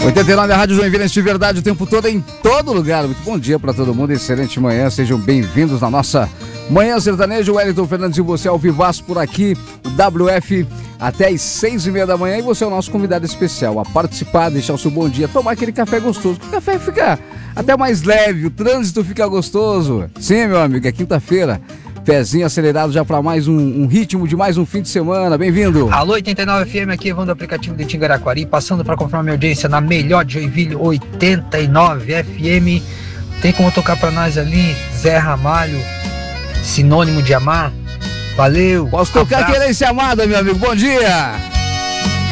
89, a Rádio Joinville de verdade o tempo todo, em todo lugar. Muito bom dia para todo mundo, excelente manhã, sejam bem-vindos na nossa Manhã Sertaneja. Wellington Fernandes e você ao vivaço por aqui, o WF até às 6h30 da manhã, e você é o nosso convidado especial a participar, deixar o seu bom dia, tomar aquele café gostoso, porque o café fica até mais leve, o trânsito fica gostoso. Sim, meu amigo, é quinta-feira. Pezinho acelerado já para mais um ritmo de mais um fim de semana. Bem-vindo. Alô, 89 FM, aqui Evandro do aplicativo de Tingaraquari, passando para confirmar minha audiência na melhor de Joinville, 89 FM. Tem como tocar para nós ali, Zé Ramalho, Sinônimo de Amar? Valeu. Posso tocar Querência Amada, meu amigo. Bom dia.